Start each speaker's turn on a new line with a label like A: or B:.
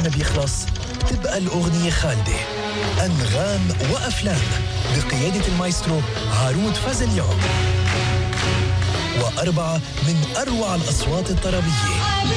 A: ما بيخلص تبقى الأغنية خالدة. أنغام وأفلام بقيادة المايسترو هارون فازليان، وأربعة من أروع الأصوات الطربية